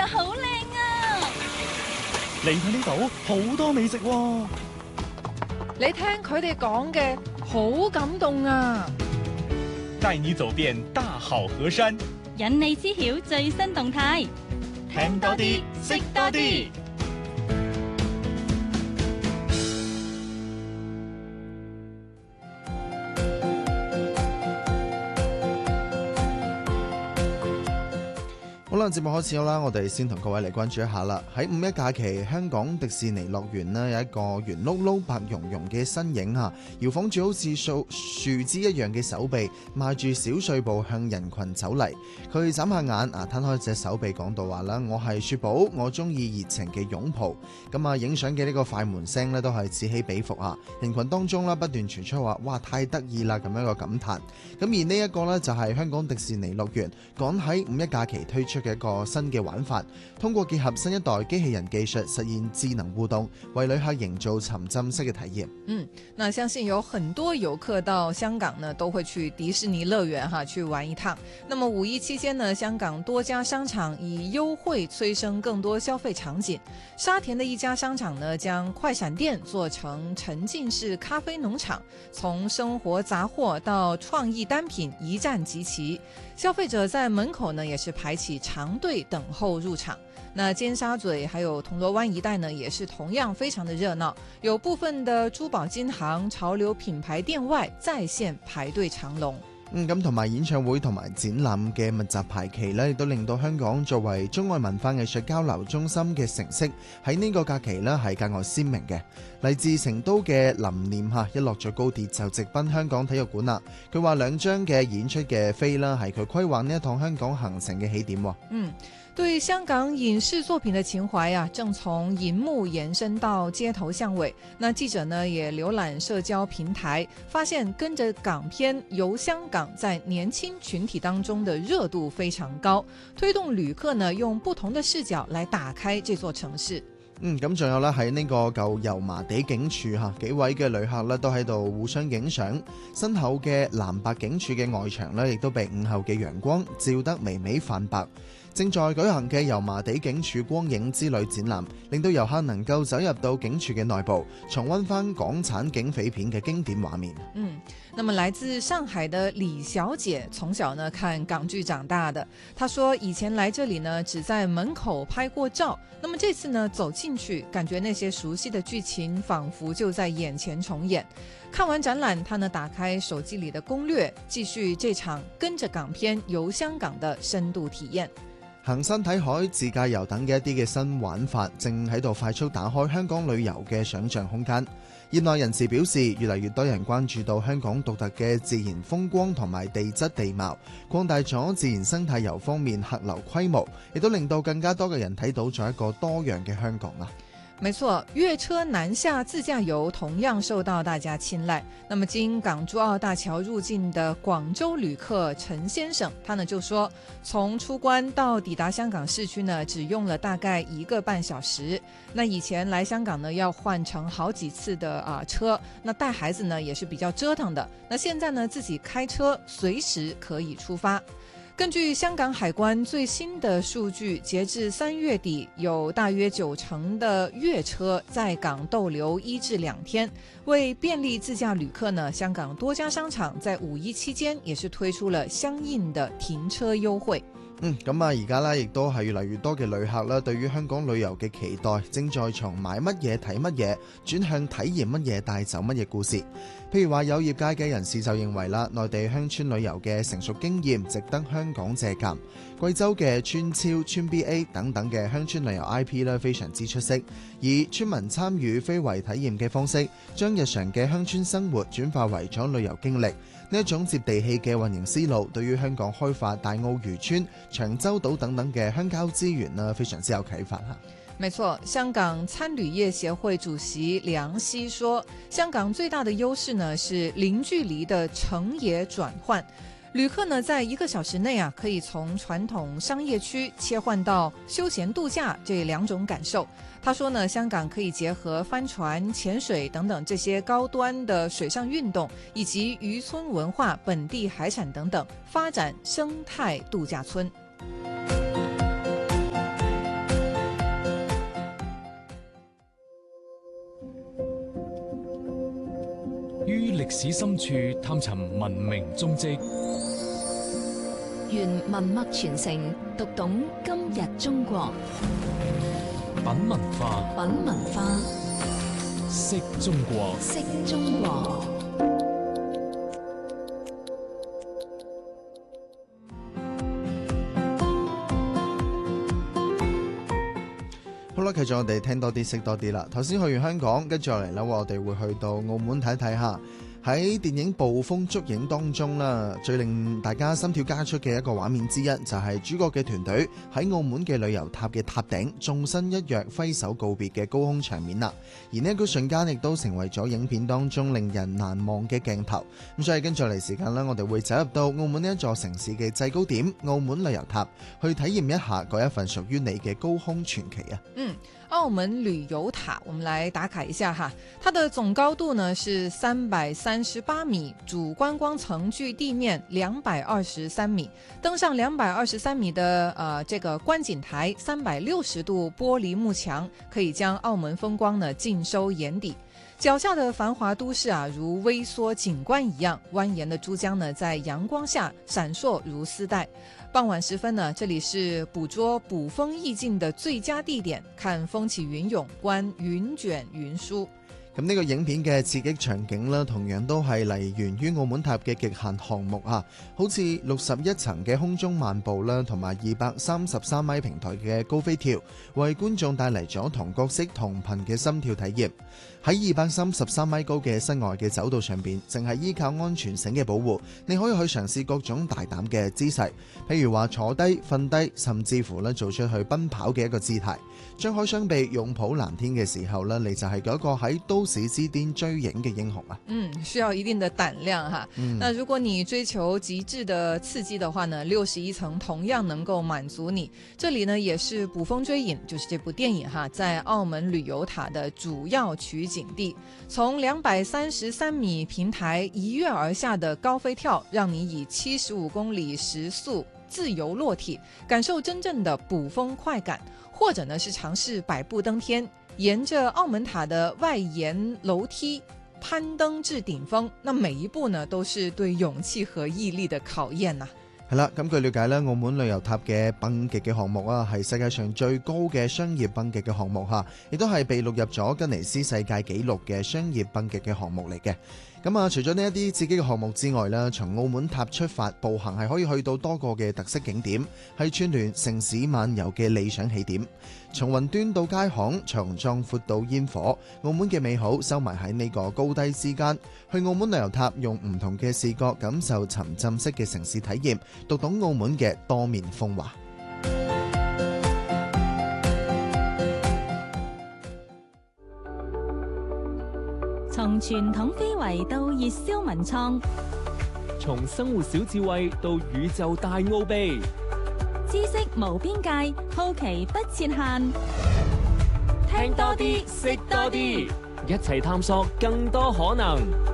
實好靚啊！ 嚟睇呢度好多美食喎。 你聽佢哋講嘅好感動啊！ 帶你走遍大好河山， 引你知曉最新動態， 聽多啲，識多啲。 好啦，節目開始啦，我哋先同各位嚟關注一下啦。喺五一假期，香港迪士尼樂園呢有一個圓碌碌、白茸茸嘅身影嚇，搖晃住好似樹枝一樣嘅手臂，邁住小碎步向人群走嚟。佢眨下眼啊，攤開隻手臂講到話啦：我係雪寶，我中意熱情嘅擁抱。咁啊，影相嘅呢個快門聲呢都係此起彼伏啊！人群當中啦不斷傳出話：哇，太得意啦咁樣一個感嘆。咁而呢一個呢，就係香港迪士尼樂園趕喺五一假期推出嘅一個新嘅玩法，通過結合新一代機器人技術，實現智能互動，為旅客營造沉浸式嘅體驗。 那相信有很多遊客到香港呢，都會去迪士尼樂園去玩一趟。那麼五一期間呢，香港多家商場以優惠催生更多消費場景。沙田的一家商場呢，將快閃店做成沉浸式咖啡農場，從生活雜貨到創意單品一站集齊。消費者在門口呢，也是排起長隊等候入場。那尖沙咀還有銅鑼灣一帶呢，也是同樣非常的熱鬧，有部分的珠寶金行、潮流品牌店外在線排隊長龍。 咁同埋演唱會同埋展覽嘅密集排期呢，亦都令到香港作為中外文化藝術交流中心嘅成色喺呢個假期呢係格外鮮明嘅。嚟自成都嘅林念一落咗高鐵就直奔香港體育館啦。佢話兩張嘅演出嘅飛啦，係佢規劃呢一趟香港行程嘅起點。 對香港影視作品的情懷啊，正從銀幕延伸到街頭巷尾。那記者呢也瀏覽社交平台，發現跟着港片遊香港在年輕群體當中的熱度非常高，推動旅客呢用不同的視角來打開這座城市。 咁仲有咧喺呢個舊油麻地警署幾位嘅旅客咧都喺度互相影相，身後嘅藍白警署嘅外牆咧亦都被午後嘅陽光照得微微泛白。正在舉行嘅油麻地警署光影之旅展覽，令到遊客能夠走入到警署嘅內部，重溫翻港產警匪片嘅經典畫面。 那麼來自上海的李小姐從小呢看港劇長大的，她說以前來這裡呢只在門口拍過照，那麼這次呢走進去，感覺那些熟悉的劇情仿佛就在眼前重演。看完展覽，她呢打開手機裡的攻略，繼續這場跟着港片遊香港的深度體驗。 行山睇海、自駕遊等嘅一啲嘅新玩法，正喺度快速打開香港旅遊嘅想像空間。業內人士表示，越嚟越多人關注到香港獨特嘅自然風光同埋地質地貌，擴大咗自然生態遊方面客流規模，亦都令到更加多嘅人睇到咗一個多樣嘅香港啊！ 沒錯，越車南下自駕遊同樣受到大家青睞。那麼經港珠澳大橋入境的廣州旅客陳先生，他呢就說，從出關到抵達香港市區呢，只用了大概1個半小時。那以前來香港呢，要換乘好幾次的車，那帶孩子呢也是比較折騰的。那現在呢，自己開車隨時可以出發。根據香港海關最新的數據，截至3月底，有大約90%的越車在港逗留1至2天。為便利自駕旅客呢，香港多家商場在五一期間也是推出了相應的停車優惠。 而家咧亦都係越嚟越多嘅旅客啦，對於香港旅遊嘅期待，正在從買乜嘢睇乜嘢轉向體驗乜嘢帶走乜嘢故事。譬如話有業界嘅人士就認為啦，內地鄉村旅遊嘅成熟經驗值得香港借鑑。貴州嘅村超、村 BA 等等嘅鄉村旅遊 IP 咧非常之出色，以村民參與非遺體驗嘅方式，將日常嘅鄉村生活轉化為咗旅遊經歷。呢一種接地氣嘅運營思路，對於香港開發大澳漁村、長洲島等等嘅鄉郊資源呢，非常之有啟發嚇。 沒錯，香港餐旅業協會主席梁希說，香港最大的優勢呢是零距離的城野轉換。旅客呢在1個小時內可以從傳統商業區切換到休閒度假這2種感受。他說呢，香港可以結合帆船、潛水等等這些高端的水上運動，以及漁村文化、本地海產等等，發展生態度假村。 於歷史深處探尋文明蹤跡， 願文脈傳承，讀懂今日中國。 品文化， 品文化， 識中國， 識中國。 好啦，繼續我哋聽多啲，識多啲啦。頭先去完香港，跟住落嚟啦，我哋會去到澳門睇睇下。喺電影《捕風捉影》當中啦，最令大家心跳加速嘅一個畫面之一，就係主角嘅團隊喺澳門嘅旅遊塔嘅塔頂縱身一躍揮手告別嘅高空場面啦。而呢一個瞬間亦都成為咗影片當中令人難忘嘅鏡頭。咁所以跟住嚟時間啦，我哋會走入到澳門呢一座城市嘅制高點澳門旅遊塔，去體驗一下嗰一份屬於你嘅高空傳奇啊！ 澳門旅遊塔，我們來打卡一下哈。它的總高度呢是338米，主觀光層距地面223米。登上223米的這個觀景台，360度玻璃幕牆，可以將澳門風光呢盡收眼底。腳下的繁華都市啊，如微縮景觀一樣，蜿蜒的珠江呢在陽光下閃爍如絲帶。傍晚時分呢，這裡是捕捉捕風意境的最佳地點，看風起雲湧，觀雲捲雲舒。 咁呢個影片嘅刺激場景啦，同樣都係嚟源於澳門塔嘅極限項目啊，好似61層嘅空中漫步啦，同埋233米平台嘅高飛跳，為觀眾帶嚟咗同角色同頻嘅心跳體驗。喺233米高嘅室外嘅走道上邊，淨係依靠安全繩嘅保護，你可以去嘗試各種大膽嘅姿勢，譬如話坐低、瞓低，甚至乎咧做出去奔跑嘅一個姿態。張開雙臂擁抱藍天嘅時候呢，你就係嗰個喺都市之巔追影嘅英雄啊！ 需要一定的膽量哈。那如果你追求極致的刺激的話呢，61層同樣能夠滿足你。這裡呢也是捕風追影，就是這部電影哈，在澳門旅遊塔的主要取景地。從233米平台一躍而下的高飛跳，讓你以75公里時速自由落體，感受真正的捕風快感。或者呢是嘗試百步登天，沿着澳門塔的外沿樓梯攀登至頂峰，那每一步呢都是對勇氣和毅力的考驗啊。 係啦，咁據了解咧，澳門旅遊塔嘅蹦極嘅項目啊，係世界上最高嘅商業蹦極嘅項目嚇，亦都係被錄入咗吉尼斯世界紀錄嘅商業蹦極嘅項目嚟嘅。咁啊，除咗呢一啲刺激嘅項目之外咧，從澳門塔出發步行係可以去到多個嘅特色景點，係串聯城市漫遊嘅理想起點。從雲端到街巷，長壯闊到煙火，澳門嘅美好收埋喺呢個高低之間。去澳門旅遊塔，用唔同嘅視覺感受沉浸式嘅城市體驗，讀懂澳門嘅多面風華。 從傳統非遺到熱銷文創， 從生活小智慧到宇宙大奧秘， 知識無邊界，好奇不設限。 聽多啲，識多啲，一齊探索更多可能。